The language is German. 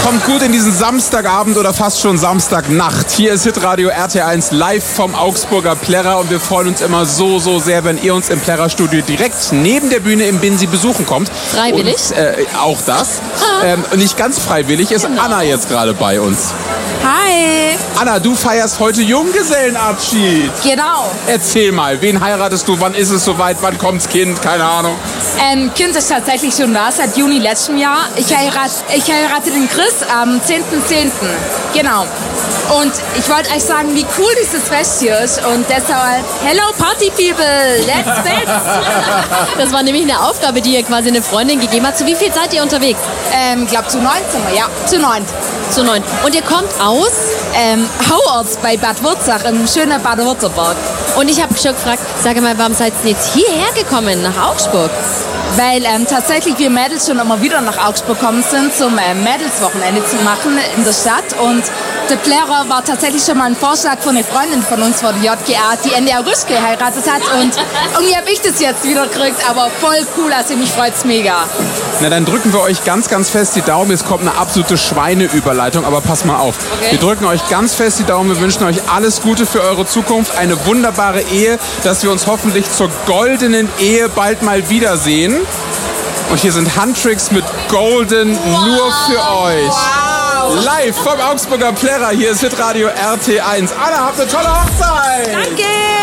Kommt gut in diesen Samstagabend oder fast schon Samstagnacht. Hier ist Hitradio RT1 live vom Augsburger Plärrer und wir freuen uns immer so sehr, wenn ihr uns im Plärrer-Studio direkt neben der Bühne im Binsi besuchen kommt. Freiwillig? Und, auch das. Nicht ganz freiwillig ist Anna jetzt gerade bei uns. Hi! Anna, du feierst heute Junggesellenabschied. Genau. Erzähl mal, wen heiratest du? Wann ist es soweit? Wann kommt's Kind? Keine Ahnung. Kind ist tatsächlich schon da, seit Juni letzten Jahr. Ich heirate den Chris am 10.10. Genau. Und ich wollte euch sagen, wie cool dieses Fest hier ist. Und deshalb, hello Party People, let's dance! Das war nämlich eine Aufgabe, die ihr quasi eine Freundin gegeben hat. Zu wie viel seid ihr unterwegs? Glaub zu 9 sind wir, ja. Zu 9. Zu 9. Und ihr kommt aus? Hauerts bei Bad Wurzach, im schönen Bad-Württemberg. Und ich habe schon gefragt, sag mal, warum seid ihr jetzt hierher gekommen, nach Augsburg? Weil tatsächlich wir Mädels schon immer wieder nach Augsburg gekommen sind, zum Mädelswochenende zu machen in der Stadt. Und der Plärrer war tatsächlich schon mal ein Vorschlag von einer Freundin von uns von der JGA, die Ende August geheiratet hat. Und irgendwie habe ich das jetzt wieder gekriegt, aber voll cool, also mich freut's mega. Na, dann drücken wir euch ganz fest die Daumen. Jetzt kommt eine absolute Schweineüberleitung, aber passt mal auf. Okay. Wir drücken euch ganz fest die Daumen. Wir wünschen euch alles Gute für eure Zukunft. Eine wunderbare Ehe, dass wir uns hoffentlich zur goldenen Ehe bald mal wiedersehen. Und hier sind Handtricks mit Golden nur für euch. Wow. Live vom Augsburger Plärrer. Hier ist Hitradio RT1. Anna, habt eine tolle Hochzeit. Danke!